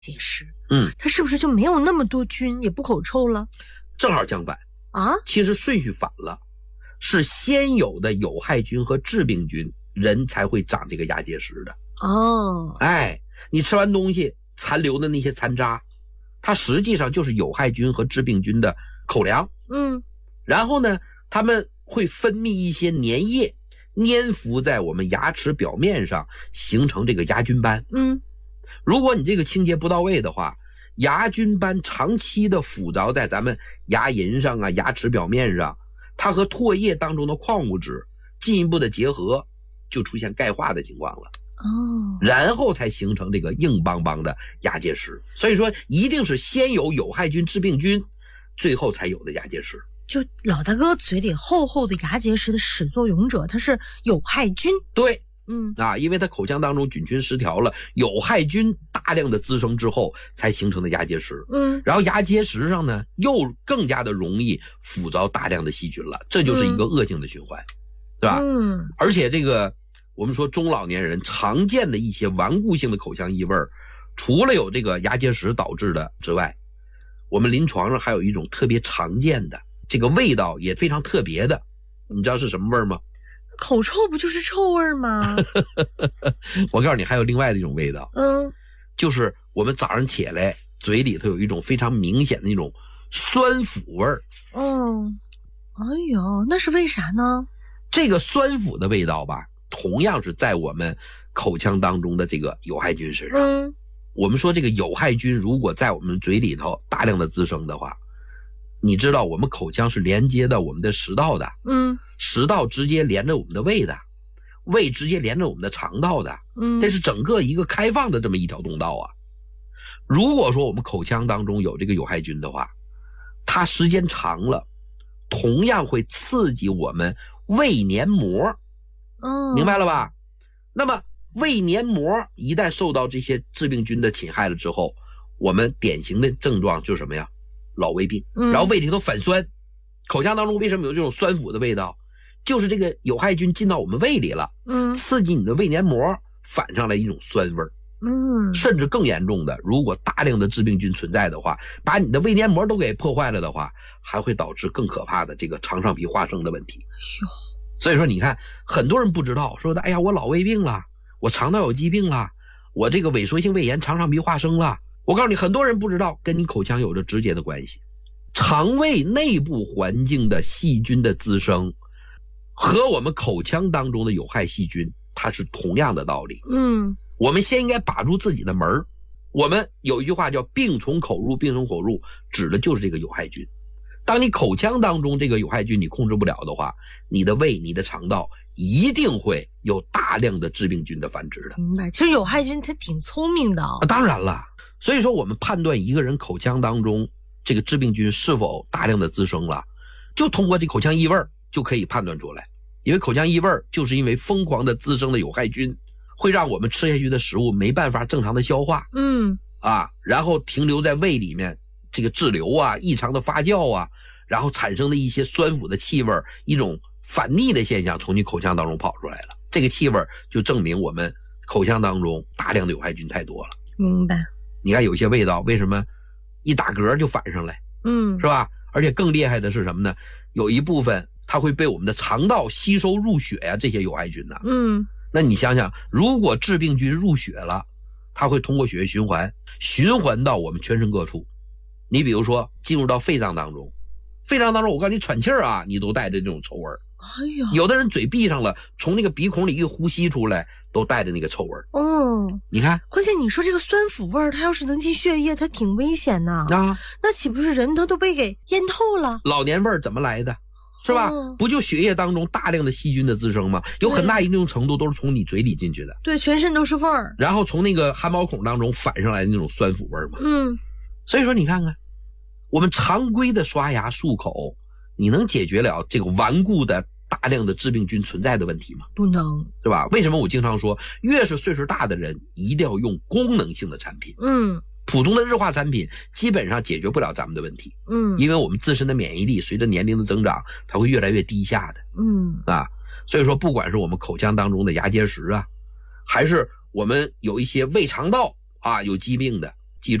结石，它是不是就没有那么多菌，也不口臭了？ 正好相反啊， 其实顺序反了，是先有的有害菌和致病菌，人才会长这个牙结石的。 哦， 你吃完东西残留的那些残渣，它实际上就是有害菌和致病菌的口粮。然后呢，它们会分泌一些粘液，粘附在我们牙齿表面上，形成这个牙菌斑。如果你这个清洁不到位的话，牙菌斑长期的附着在咱们牙龈上啊、牙齿表面上，它和唾液当中的矿物质进一步的结合，就出现钙化的情况了。然后才形成这个硬邦邦的牙结石。所以说一定是先有有害菌致病菌，最后才有的牙结石。 就老大哥嘴里厚厚的牙结石的始作俑者，它是有害菌。 对，因为它口腔当中菌群失调了，有害菌大量的滋生之后才形成的牙结石。然后牙结石上呢又更加的容易附着大量的细菌了，这就是一个恶性的循环，对吧？而且这个我们说中老年人常见的一些顽固性的口腔异味，除了有这个牙结石导致的之外，我们临床上还有一种特别常见的，这个味道也非常特别的，你知道是什么味吗？ 口臭不就是臭味吗？ 我告诉你，还有另外的一种味道，就是我们早上起来嘴里头有一种非常明显的那种酸腐味儿。 哎呦，那是为啥呢？ 这个酸腐的味道吧，同样是在我们口腔当中的这个有害菌身上。我们说这个有害菌如果在我们嘴里头大量的滋生的话，你知道我们口腔是连接到我们的食道的，食道直接连着我们的胃的，胃直接连着我们的肠道的，这是整个一个开放的这么一条通道啊。如果说我们口腔当中有这个有害菌的话，它时间长了，同样会刺激我们胃黏膜。明白了吧？那么胃黏膜一旦受到这些致病菌的侵害了之后，我们典型的症状就是什么呀？老胃病。然后胃里头反酸，口腔当中为什么有这种酸腐的味道？就是这个有害菌进到我们胃里了，刺激你的胃黏膜，反上来一种酸味儿。甚至更严重的，如果大量的致病菌存在的话，把你的胃黏膜都给破坏了的话，还会导致更可怕的这个肠上皮化生的问题。所以说你看，很多人不知道，说的哎呀，我老胃病了，我肠道有疾病了，我这个萎缩性胃炎肠上皮化生了。我告诉你，很多人不知道跟你口腔有着直接的关系。肠胃内部环境的细菌的滋生和我们口腔当中的有害细菌，它是同样的道理。我们先应该把住自己的门。我们有一句话叫病从口入，病从口入，指的就是这个有害菌。当你口腔当中这个有害菌你控制不了的话，你的胃、你的肠道一定会有大量的致病菌的繁殖的。 明白，其实有害菌它挺聪明的。 当然了，所以说我们判断一个人口腔当中这个致病菌是否大量的滋生了，就通过这口腔异味就可以判断出来。因为口腔异味就是因为疯狂的滋生的有害菌，会让我们吃下去的食物没办法正常的消化，然后停留在胃里面，这个滞留啊、异常的发酵啊，然后产生的一些酸腐的气味，一种反逆的现象从你口腔当中跑出来了。这个气味就证明我们口腔当中大量的有害菌太多了。 明白。 你看有些味道为什么一打嗝就反上来，是吧？而且更厉害的是什么呢？有一部分它会被我们的肠道吸收入血呀，这些有害菌呢。那你想想，如果致病菌入血了，它会通过血液循环到我们全身各处。你比如说进入到肺脏当中，我告诉你喘气儿啊，你都带着这种臭味。有的人嘴闭上了，从那个鼻孔里一呼吸出来，都带着那个臭味。你看， 关键你说这个酸腐味它要是能进血液，它挺危险的啊。那岂不是人都被给淹透了？ 老年味怎么来的？是吧？不就血液当中大量的细菌的滋生吗？有很大一定程度都是从你嘴里进去的。 对，全身都是味儿。 然后从那个汗毛孔当中反上来的那种酸腐味嘛。所以说你看看，我们常规的刷牙漱口，你能解决了这个顽固的大量的致病菌存在的问题吗？ 不能， 对吧？为什么我经常说，越是岁数大的人一定要用功能性的产品。普通的日化产品基本上解决不了咱们的问题。因为我们自身的免疫力随着年龄的增长，它会越来越低下的。所以说不管是我们口腔当中的牙结石啊，还是我们有一些胃肠道啊有疾病的，